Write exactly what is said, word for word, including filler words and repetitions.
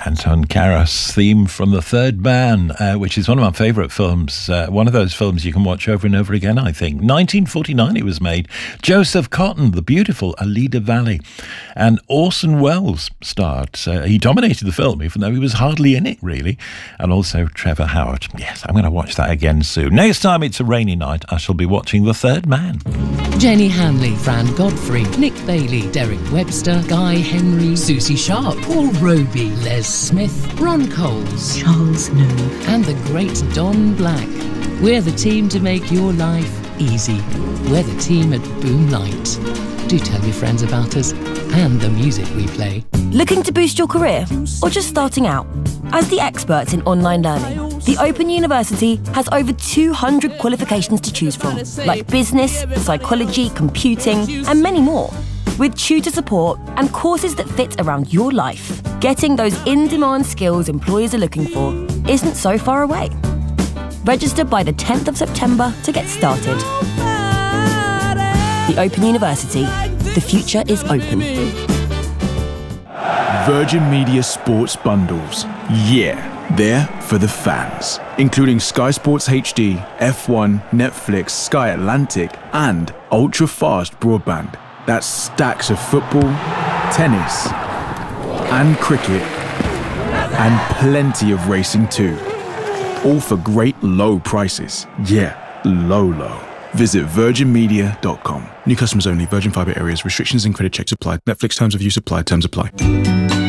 Anton Karas' theme from The Third Man, uh, which is one of my favourite films. Uh, one of those films you can watch over and over again, I think. nineteen forty-nine it was made. Joseph Cotten, the beautiful Alida Valli, and Orson Welles starred. Uh, he dominated the film, even though he was hardly in it, really. And also Trevor Howard. Yes, I'm going to watch that again soon. Next time it's a rainy night, I shall be watching The Third Man. Jenny Hanley, Fran Godfrey, Nick Bailey, Derek Webster, Guy Henry, Susie Sharp, Paul Roby, Les Smith, Ron Coles, Charles Nove, and the great Don Black. We're the team to make your life easy. We're the team at Boomlight. Do tell your friends about us and the music we play. Looking to boost your career or just starting out? As the experts in online learning, the Open University has over two hundred qualifications to choose from, like business, psychology, computing, and many more. With tutor support and courses that fit around your life, getting those in-demand skills employers are looking for isn't so far away. Register by the tenth of September to get started. The Open University. The future is open. Virgin Media Sports Bundles. Yeah, they're for the fans. Including Sky Sports H D, F one, Netflix, Sky Atlantic, and ultra-fast broadband. That's stacks of football, tennis, and cricket, and plenty of racing too. All for great low prices. Yeah, low, low. Visit virgin media dot com. New customers only. Virgin Fibre areas. Restrictions and credit checks apply. Netflix terms of use apply. Terms apply.